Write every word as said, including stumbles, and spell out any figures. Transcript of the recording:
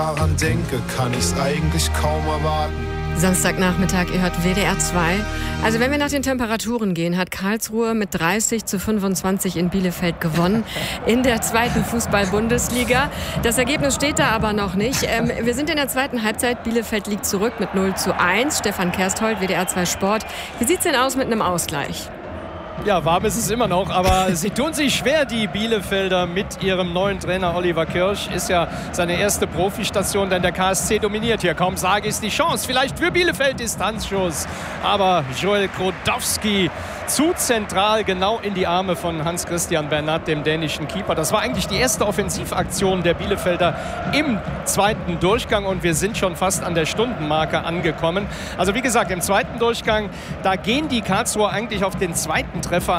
daran denke, kann ich's eigentlich kaum erwarten. Samstagnachmittag, ihr hört W D R zwei. Also wenn wir nach den Temperaturen gehen, hat Karlsruhe mit dreißig zu fünfundzwanzig in Bielefeld gewonnen in der zweiten Fußball-Bundesliga. Das Ergebnis steht da aber noch nicht. Ähm, wir sind in der zweiten Halbzeit. Bielefeld liegt zurück mit null zu eins. Stefan Kersthold, W D R zwei Sport. Wie sieht's denn aus mit einem Ausgleich? Ja, warm ist es immer noch, aber sie tun sich schwer, die Bielefelder, mit ihrem neuen Trainer Oliver Kirsch. Ist ja seine erste Profistation, denn der K S C dominiert hier. Kaum sage ist die Chance, vielleicht für Bielefeld, Distanzschuss. Aber Joel Krodowski zu zentral, genau in die Arme von Hans-Christian Bernat, dem dänischen Keeper. Das war eigentlich die erste Offensivaktion der Bielefelder im zweiten Durchgang und wir sind schon fast an der Stundenmarke angekommen. Also wie gesagt, im zweiten Durchgang, da gehen die Karlsruher eigentlich auf den zweiten Treffer